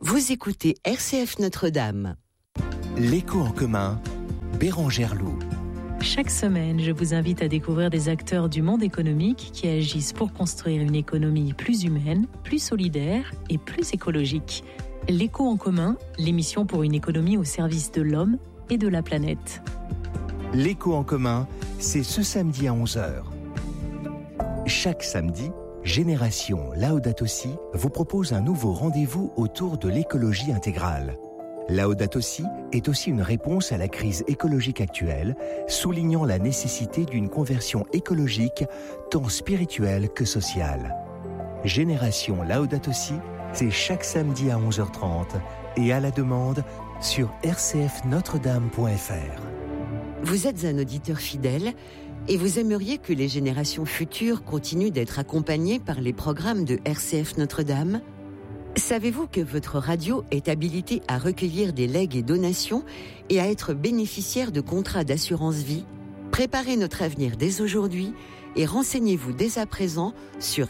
Vous écoutez RCF Notre-Dame. L'écho en commun, Bérangère Loup. Chaque semaine, je vous invite à découvrir des acteurs du monde économique qui agissent pour construire une économie plus humaine, plus solidaire et plus écologique. L'écho en commun, l'émission pour une économie au service de l'homme et de la planète. L'écho en commun, c'est ce samedi à 11h. Chaque samedi, Génération Laudato Si vous propose un nouveau rendez-vous autour de l'écologie intégrale. Laudato Si est aussi une réponse à la crise écologique actuelle, soulignant la nécessité d'une conversion écologique tant spirituelle que sociale. Génération Laudato Si, c'est chaque samedi à 11h30 et à la demande sur rcfnotredame.fr. Vous êtes un auditeur fidèle et vous aimeriez que les générations futures continuent d'être accompagnées par les programmes de RCF Notre-Dame ? Savez-vous que votre radio est habilitée à recueillir des legs et donations et à être bénéficiaire de contrats d'assurance vie ? Préparez notre avenir dès aujourd'hui et renseignez-vous dès à présent sur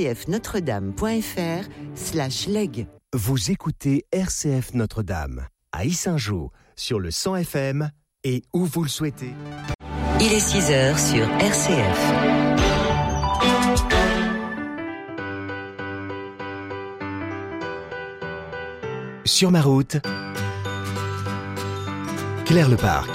rcfnotredame.fr/leg. Vous écoutez RCF Notre-Dame à Yssingeaux sur le 100 FM et où vous le souhaitez. Il est 6h sur RCF. Sur ma route, Claire Leparc.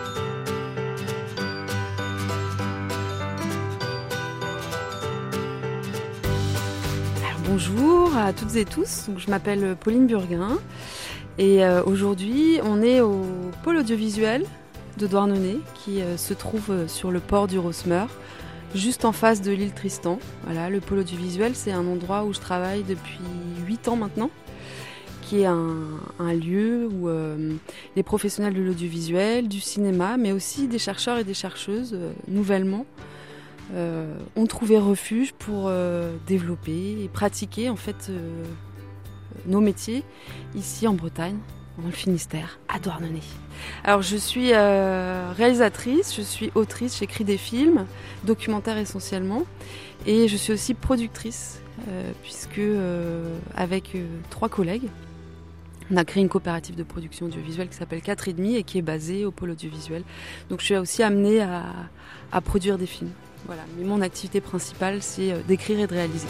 Bonjour à toutes et tous, je m'appelle Pauline Burguin et aujourd'hui on est au pôle audiovisuel de Douarnenez qui se trouve sur le port du Rosmer, juste en face de l'île Tristan. Voilà, le pôle audiovisuel, c'est un endroit où je travaille depuis 8 ans maintenant, qui est un lieu où les professionnels de l'audiovisuel, du cinéma, mais aussi des chercheurs et des chercheuses nouvellement ont trouvé refuge pour développer et pratiquer en fait nos métiers ici en Bretagne, dans le Finistère, à Douarnenez. Alors je suis réalisatrice, je suis autrice, j'écris des films, documentaires essentiellement, et je suis aussi productrice, puisque avec 3 collègues, on a créé une coopérative de production audiovisuelle qui s'appelle 4,5 et qui est basée au pôle audiovisuel. Donc je suis aussi amenée à produire des films. Voilà. Mais mon activité principale, c'est d'écrire et de réaliser.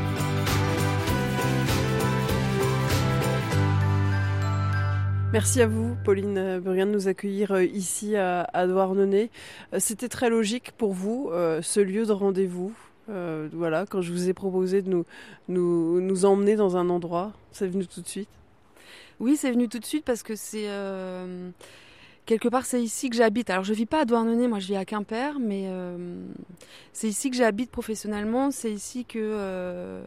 Merci à vous, Pauline Burguin, de nous accueillir ici à Douarnenez. C'était très logique pour vous, ce lieu de rendez-vous. Voilà, quand je vous ai proposé de nous emmener dans un endroit, c'est venu tout de suite? Oui, c'est venu tout de suite parce que c'est... quelque part, c'est ici que j'habite. Alors, je vis pas à Douarnenez, moi je vis à Quimper, mais c'est ici que j'habite professionnellement. C'est ici que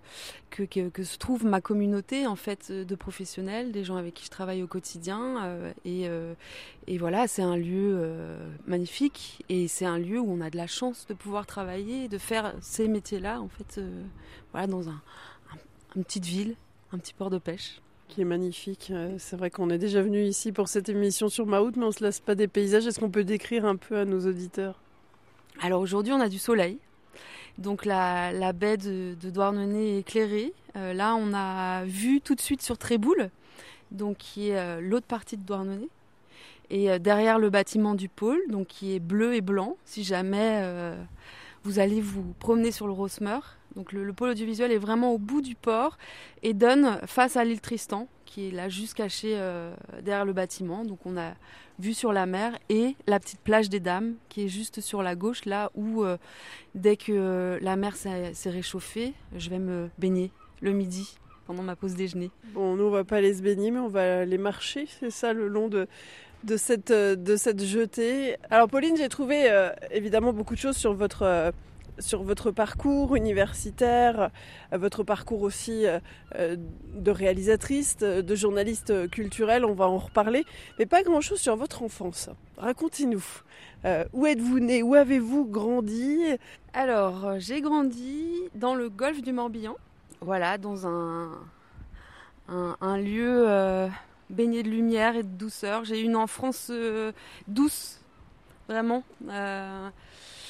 se trouve ma communauté en fait de professionnels, des gens avec qui je travaille au quotidien. Et voilà, c'est un lieu magnifique et c'est un lieu où on a de la chance de pouvoir travailler, de faire ces métiers-là en fait, voilà, dans une petite ville, un petit port de pêche. Qui est magnifique. C'est vrai qu'on est déjà venu ici pour cette émission sur ma route, mais on ne se lasse pas des paysages. Est-ce qu'on peut décrire un peu à nos auditeurs? Alors aujourd'hui, on a du soleil. Donc la baie de Douarnenez est éclairée. Là, on a vu tout de suite sur Tréboul, donc qui est l'autre partie de Douarnenez. Et derrière le bâtiment du pôle, donc qui est bleu et blanc, si jamais vous allez vous promener sur le Rosmer. Donc le pôle audiovisuel est vraiment au bout du port et donne face à l'île Tristan, qui est là juste cachée derrière le bâtiment. Donc on a vue sur la mer et la petite plage des Dames, qui est juste sur la gauche, là où dès que la mer s'est réchauffée, je vais me baigner le midi pendant ma pause déjeuner. Bon, nous on va pas aller se baigner, mais on va aller marcher, c'est ça, le long de cette jetée. Alors Pauline, j'ai trouvé évidemment beaucoup de choses sur votre parcours universitaire, votre parcours aussi de réalisatrice, de journaliste culturelle, on va en reparler, mais pas grand-chose sur votre enfance. Racontez-nous, où êtes-vous née, où avez-vous grandi? Alors, j'ai grandi dans le golfe du Morbihan, voilà, dans un lieu baigné de lumière et de douceur. J'ai eu une enfance douce, vraiment.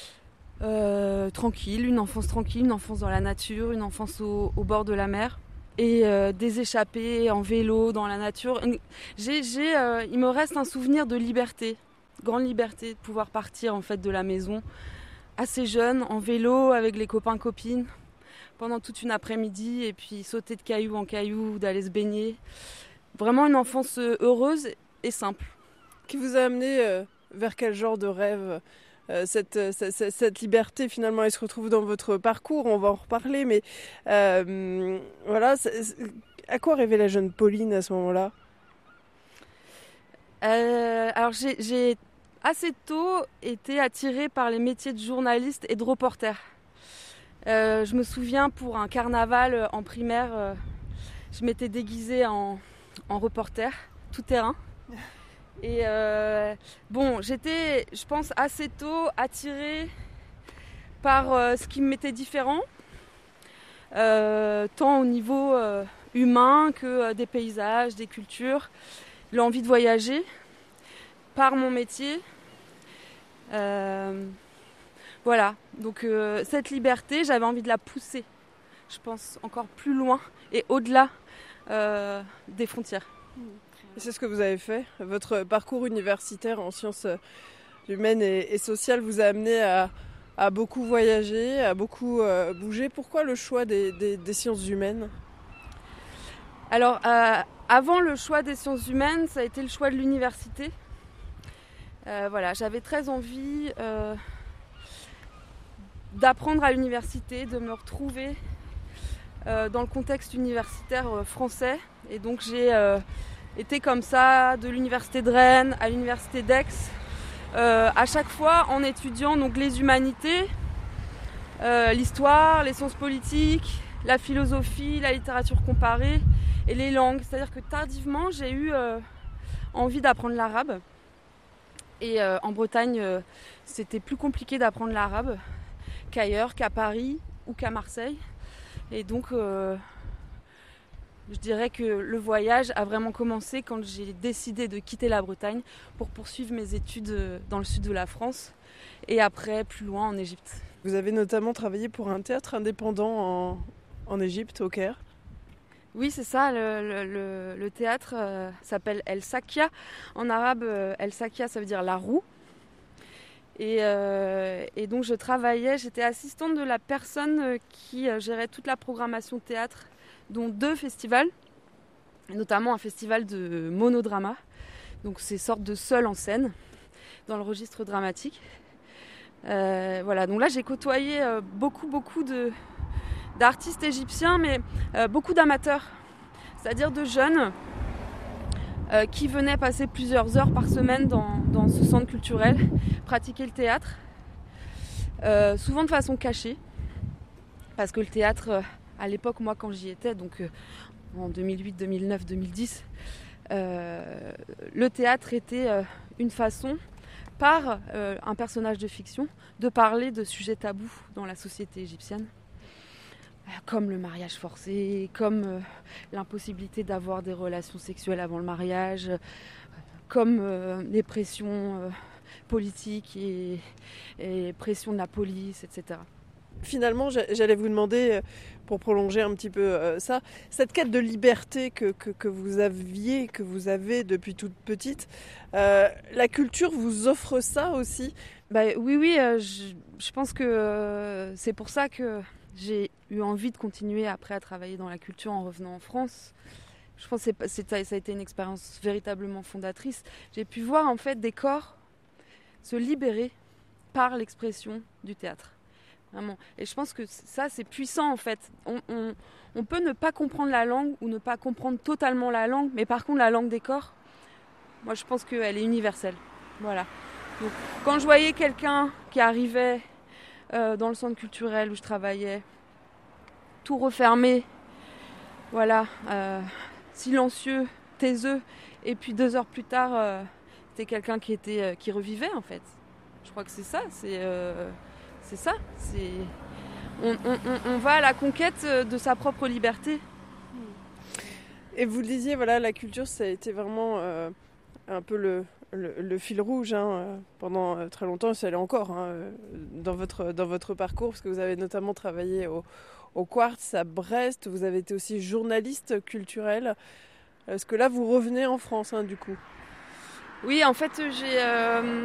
Tranquille, une enfance dans la nature, une enfance au bord de la mer. et des échappées en vélo dans la nature. Il me reste un souvenir de liberté, grande liberté de pouvoir partir en fait de la maison assez jeune en vélo avec les copains copines pendant toute une après-midi et puis sauter de caillou en caillou, d'aller se baigner. Vraiment une enfance heureuse et simple. Qui vous a amené vers quel genre de rêve cette liberté finalement elle se retrouve dans votre parcours, on va en reparler, mais voilà, à quoi rêvait la jeune Pauline à ce moment-là? Alors j'ai assez tôt été attirée par les métiers de journaliste et de reporter. Je me souviens pour un carnaval en primaire, je m'étais déguisée en reporter tout terrain. Et j'étais, je pense, assez tôt attirée par ce qui m'était différent, tant au niveau humain que des paysages, des cultures, l'envie de voyager par mon métier. Voilà, donc cette liberté, j'avais envie de la pousser, je pense, encore plus loin et au-delà des frontières. Et c'est ce que vous avez fait. Votre parcours universitaire en sciences humaines et sociales vous a amené à beaucoup voyager, à beaucoup bouger. Pourquoi le choix des sciences humaines? Alors, avant le choix des sciences humaines, ça a été le choix de l'université. Voilà, j'avais très envie d'apprendre à l'université, de me retrouver dans le contexte universitaire français. Et donc j'ai été comme ça de l'université de Rennes à l'université d'Aix, à chaque fois en étudiant donc les humanités, l'histoire, les sciences politiques, la philosophie, la littérature comparée et les langues. C'est-à-dire que tardivement j'ai eu envie d'apprendre l'arabe. Et en Bretagne, c'était plus compliqué d'apprendre l'arabe qu'ailleurs, qu'à Paris ou qu'à Marseille. Et donc, je dirais que le voyage a vraiment commencé quand j'ai décidé de quitter la Bretagne pour poursuivre mes études dans le sud de la France et après plus loin en Égypte. Vous avez notamment travaillé pour un théâtre indépendant en Égypte, au Caire. Oui, c'est ça, le théâtre s'appelle El Sakia. En arabe, El Sakia, ça veut dire la roue. Et donc je travaillais, j'étais assistante de la personne qui gérait toute la programmation théâtre, dont 2 festivals, notamment un festival de monodrama. Donc c'est sorte de seul en scène, dans le registre dramatique. Voilà, donc là j'ai côtoyé beaucoup d'artistes égyptiens, mais beaucoup d'amateurs, c'est-à-dire de jeunes qui venaient passer plusieurs heures par semaine dans ce centre culturel, pratiquer le théâtre, souvent de façon cachée, parce que le théâtre, à l'époque, moi quand j'y étais, donc en 2008, 2009, 2010, le théâtre était une façon, par un personnage de fiction, de parler de sujets tabous dans la société égyptienne. Comme le mariage forcé, comme l'impossibilité d'avoir des relations sexuelles avant le mariage, comme les pressions politiques et pressions de la police, etc. Finalement, j'allais vous demander, pour prolonger un petit peu ça, cette quête de liberté que vous aviez, que vous avez depuis toute petite, la culture vous offre ça aussi? Oui, je pense que c'est pour ça que j'ai eu envie de continuer après à travailler dans la culture en revenant en France. Je pense que ça a été une expérience véritablement fondatrice. J'ai pu voir en fait des corps se libérer par l'expression du théâtre. Vraiment. Et je pense que ça c'est puissant en fait. On peut ne pas comprendre la langue ou ne pas comprendre totalement la langue, mais par contre la langue des corps, moi je pense qu'elle est universelle. Voilà. Donc, quand je voyais quelqu'un qui arrivait dans le centre culturel où je travaillais, tout refermé, voilà, silencieux, taiseux, et puis 2 heures plus tard, c'était quelqu'un qui revivait en fait. Je crois que c'est ça, c'est ça. On va à la conquête de sa propre liberté. Et vous le disiez, voilà, la culture, ça a été vraiment un peu le fil rouge pendant très longtemps, ça l'est encore dans votre parcours, parce que vous avez notamment travaillé au Quartz à Brest. Vous avez été aussi journaliste culturel. Est-ce que là, vous revenez en France, du coup ? Oui, en fait,